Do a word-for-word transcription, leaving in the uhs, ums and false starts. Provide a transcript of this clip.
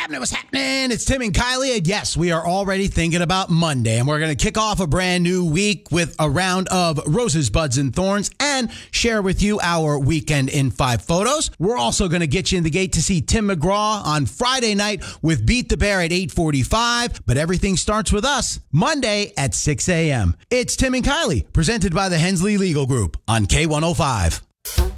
happening? What's happening? It's Tim and Kylie, and yes, we are already thinking about Monday, and we're going to kick off a brand new week with a round of Roses, Buds, and Thorns and share with you our Weekend in Five photos. We're also going to get you in the gate to see Tim McGraw on Friday night with Beat the Bear at eight forty-five, but everything starts with us Monday at six a.m. It's Tim and Kylie, presented by the Hensley Legal Group on K one oh five.